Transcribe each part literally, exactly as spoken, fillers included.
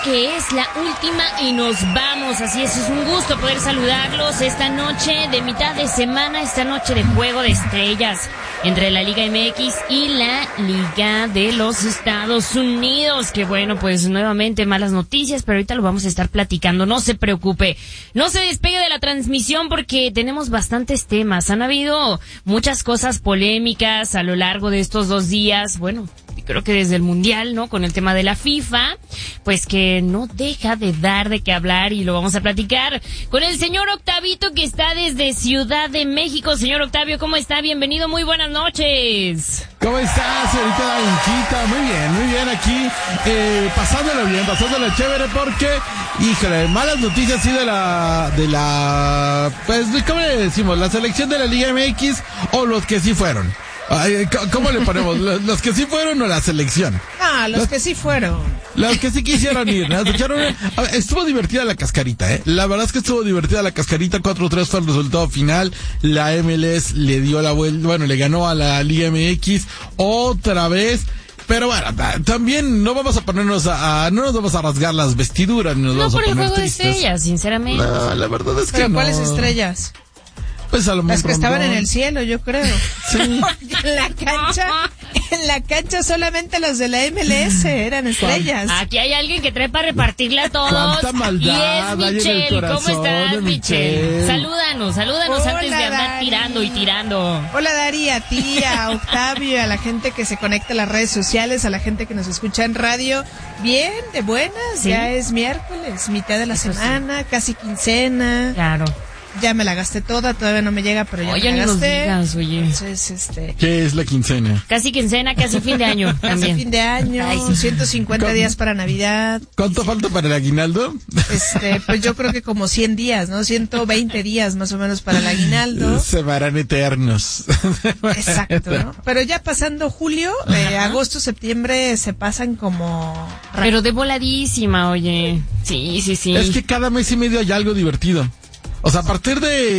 que es la última y nos vamos. Así es, es un gusto poder saludarlos esta noche de mitad de semana, esta noche de juego de estrellas entre la Liga M X y la Liga de los Estados Unidos. Que bueno, pues nuevamente malas noticias, pero ahorita lo vamos a estar platicando. No se preocupe, no se despegue de la transmisión porque tenemos bastantes temas. Han habido muchas cosas polémicas a lo largo de estos dos días. Bueno, creo que desde el Mundial, ¿no? Con el tema de la FIFA, pues que no deja de dar de qué hablar y lo vamos a platicar con el señor Octavito, que está desde Ciudad de México. Señor Octavio, ¿cómo está? Bienvenido, muy buenas noches. ¿Cómo estás, señorita Darinchita? Muy bien, muy bien aquí, eh, pasándolo bien, pasándolo chévere porque, híjole, malas noticias sí de la, de la, pues, ¿cómo le decimos? La selección de la Liga M X o los que sí fueron. Ay, ¿cómo le ponemos? ¿Los, los que sí fueron o la selección? Ah, los, los que sí fueron. Los que sí quisieron ir, ¿no? Echaron, a ver, estuvo divertida la cascarita, ¿eh? La verdad es que estuvo divertida la cascarita. cuatro tres fue el resultado final. La M L S le dio la vuelta, bueno, le ganó a la Liga M X otra vez. Pero bueno, también no vamos a ponernos a, a no nos vamos a rasgar las vestiduras ni nos no vamos a poner por el juego tristes. de estrellas, sinceramente. No, la verdad es que ¿Pero no. cuáles estrellas? Pues a lo Las que Rondón. estaban en el cielo, yo creo. Sí. Porque en la cancha, en la cancha solamente los de la M L S eran estrellas. Aquí hay alguien que trae para repartirle a todos. Cuánta maldad y es hay en el Michelle. corazón ¿Cómo estás, de Michelle? Michelle. Salúdanos, salúdanos Hola, antes de andar Dari. tirando y tirando. Hola Dari, a ti, a Octavio, a la gente que se conecta a las redes sociales, a la gente que nos escucha en radio. Bien, de buenas, ¿Sí? Ya es miércoles, mitad de la Eso semana, sí. Casi quincena. Claro. Ya me la gasté toda, todavía no me llega, pero ya Oye, me ni la nos gasté. digas, oye. Entonces, este... ¿Qué es la quincena? Casi quincena, casi fin de año Casi también. fin de año, Ay, sí. ciento cincuenta ¿Cómo? días para Navidad. ¿Cuánto falta para el aguinaldo? Este, pues yo creo que como cien días, ¿no? ciento veinte días más o menos para el aguinaldo. Se varán eternos. Exacto, ¿no? Pero ya pasando julio, eh, agosto, septiembre se pasan como... Pero de voladísima, oye. Sí, sí, sí. Es que cada mes y medio hay algo divertido. O sea, a partir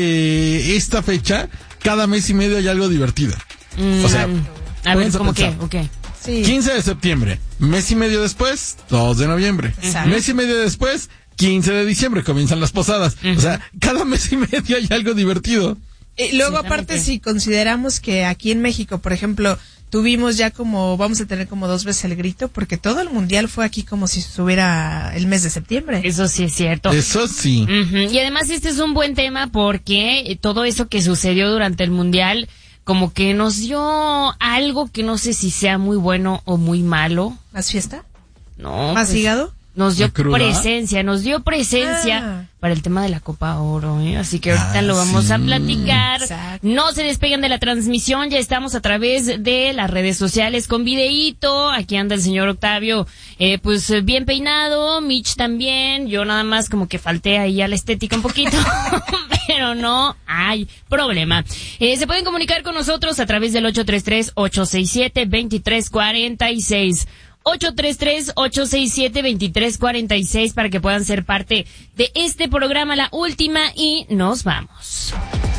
de esta fecha, cada mes y medio hay algo divertido. Mm, O sea, a ver, pónganse a ¿cómo qué? pensar. Ok. Sí. quince de septiembre, mes y medio después, dos de noviembre. Exacto. Mes y medio después, quince de diciembre, comienzan las posadas. Uh-huh. O sea, cada mes y medio hay algo divertido. Y luego Sí, aparte, realmente. si consideramos que aquí en México, por ejemplo, tuvimos ya como, vamos a tener como dos veces el grito, porque todo el mundial fue aquí como si estuviera el mes de septiembre. Eso sí es cierto. Eso sí. Ujú. Y además este es un buen tema porque todo eso que sucedió durante el Mundial como que nos dio algo que no sé si sea muy bueno o muy malo. ¿Más fiesta? No. ¿Más pues, hígado? Nos dio ¿La cruda? presencia, nos dio presencia Ah. para el tema de la Copa Oro, ¿eh? Así que ahorita Ah, lo vamos sí. a platicar. Exacto. No se despeguen de la transmisión, ya estamos a través de las redes sociales con videíto. Aquí anda el señor Octavio, eh, pues eh, bien peinado, Mitch también. Yo nada más como que falté ahí a la estética un poquito, pero no hay problema. Eh, se pueden comunicar con nosotros a través del ocho tres tres, ocho seis siete, dos tres cuatro seis. ocho tres tres, ocho seis siete, dos tres cuatro seis para que puedan ser parte de este programa, La Última, y nos vamos.